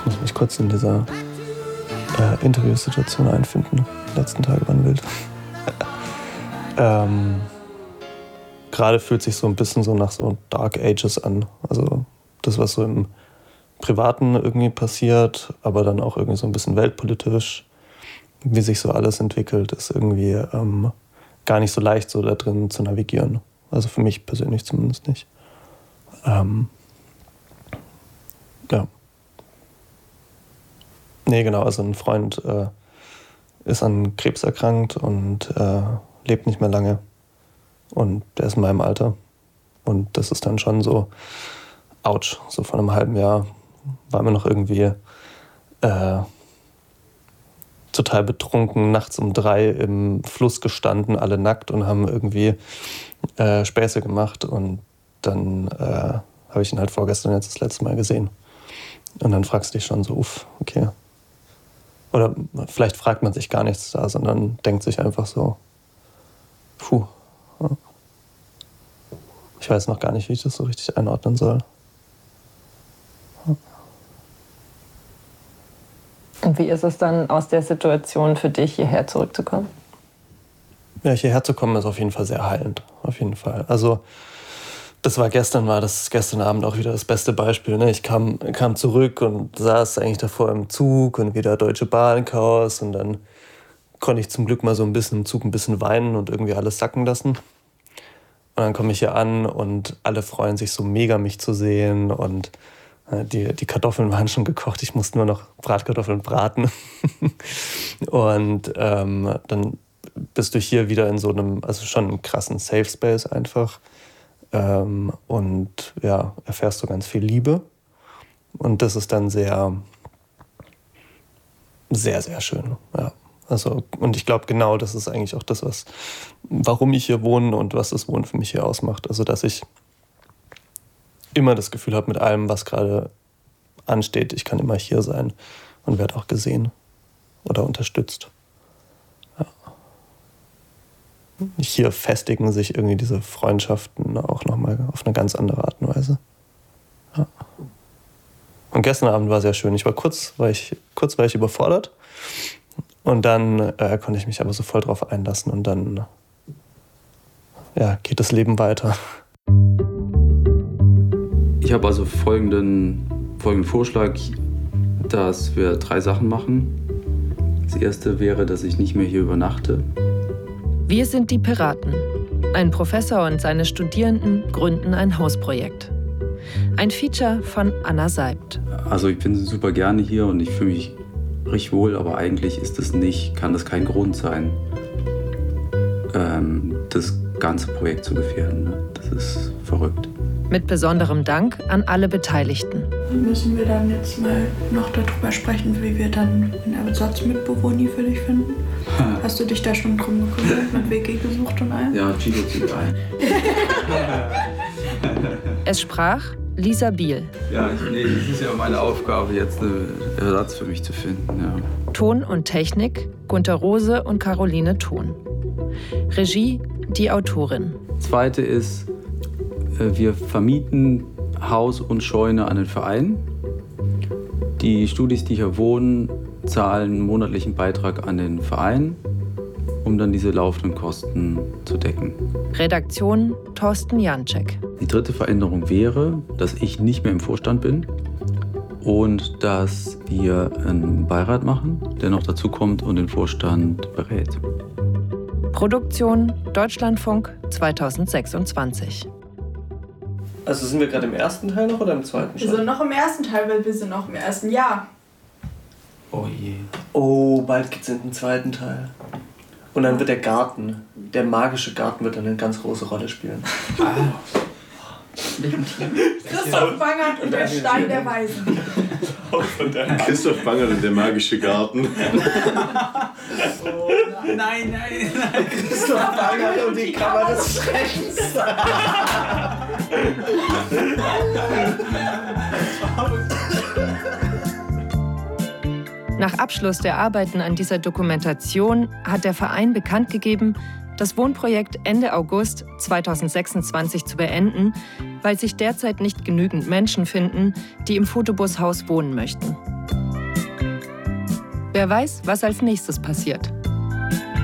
Ich muss mich kurz in dieser Interviewsituation einfinden. Die letzten Tage waren wild. Gerade fühlt sich so ein bisschen so nach so Dark Ages an. Also das, was so im Privaten irgendwie passiert, aber dann auch irgendwie so ein bisschen weltpolitisch, wie sich so alles entwickelt, ist irgendwie gar nicht so leicht, so da drin zu navigieren. Also für mich persönlich zumindest nicht. Ja. Nee, genau, also ein Freund ist an Krebs erkrankt und lebt nicht mehr lange. Und der ist in meinem Alter. Und das ist dann schon so, ouch, so vor einem halben Jahr waren wir noch irgendwie total betrunken, nachts um 3 im Fluss gestanden, alle nackt und haben irgendwie Späße gemacht. Und dann habe ich ihn halt vorgestern jetzt das letzte Mal gesehen. Und dann fragst du dich schon so, okay. Oder vielleicht fragt man sich gar nichts da, sondern denkt sich einfach so, puh. Ich weiß noch gar nicht, wie ich das so richtig einordnen soll. Und wie ist es dann aus der Situation für dich, hierher zurückzukommen? Ja, hierher zu kommen ist auf jeden Fall sehr heilend. Auf jeden Fall. Also war gestern Abend auch wieder das beste Beispiel. Ne? Ich kam zurück und saß eigentlich davor im Zug und wieder Deutsche Bahn-Chaos. Und dann konnte ich zum Glück mal so ein bisschen im Zug ein bisschen weinen und irgendwie alles sacken lassen. Und dann komme ich hier an und alle freuen sich so mega, mich zu sehen. Und die Kartoffeln waren schon gekocht. Ich musste nur noch Bratkartoffeln braten. Und dann bist du hier wieder in so einem, also schon einem krassen Safe Space einfach. Und ja, erfährst du ganz viel Liebe. Und das ist dann sehr, sehr, sehr schön. Ja. Also, und ich glaube, genau das ist eigentlich auch das, warum ich hier wohne und was das Wohnen für mich hier ausmacht. Also, dass ich immer das Gefühl habe, mit allem, was gerade ansteht, ich kann immer hier sein und werde auch gesehen oder unterstützt. Ja. Hier festigen sich irgendwie diese Freundschaften auch nochmal auf eine ganz andere Art und Weise. Ja. Und gestern Abend war sehr schön. Kurz war ich überfordert. Und dann konnte ich mich aber so voll drauf einlassen und dann geht das Leben weiter. Ich habe also folgenden Vorschlag, dass wir 3 Sachen machen. Das erste wäre, dass ich nicht mehr hier übernachte. Wir sind die Piraten. Ein Professor und seine Studierenden gründen ein Hausprojekt. Ein Feature von Anna Seibt. Also ich bin super gerne hier und ich fühle mich richtig wohl, aber eigentlich kann das kein Grund sein, das ganze Projekt zu gefährden. Ne? Das ist verrückt. Mit besonderem Dank an alle Beteiligten. Müssen wir dann jetzt mal noch darüber sprechen, wie wir dann einen Ersatzmitbewohner für dich finden? Hast du dich da schon drum gekümmert, mit WG gesucht und allem? Ja, Chico zieht ein. Es sprach Lisa Biel. Ja, das ist ja meine Aufgabe, jetzt einen Ersatz für mich zu finden. Ja. Ton und Technik Gunter Rose und Caroline Thon. Regie die Autorin. Zweite ist, wir vermieten Haus und Scheune an den Verein. Die Studis, die hier wohnen, zahlen einen monatlichen Beitrag an den Verein, um dann diese laufenden Kosten zu decken. Redaktion Thorsten Janczek. Die dritte Veränderung wäre, dass ich nicht mehr im Vorstand bin und dass wir einen Beirat machen, der noch dazu kommt und den Vorstand berät. Produktion Deutschlandfunk 2026. Also sind wir gerade im ersten Teil noch oder im zweiten schon? Wir sind noch im ersten Teil, weil wir sind noch im ersten Jahr. Oh je. Oh, bald gibt es einen zweiten Teil. Und dann wird der magische Garten wird dann eine ganz große Rolle spielen. Christoph Bangert und der Stein der Weisen. Christoph Bangert und der magische Garten. Oh, nein. Christoph Bangert und die Kammer des Schreckens. Nach Abschluss der Arbeiten an dieser Dokumentation hat der Verein bekannt gegeben, das Wohnprojekt Ende August 2026 zu beenden, weil sich derzeit nicht genügend Menschen finden, die im Photobushaus wohnen möchten. Wer weiß, was als nächstes passiert.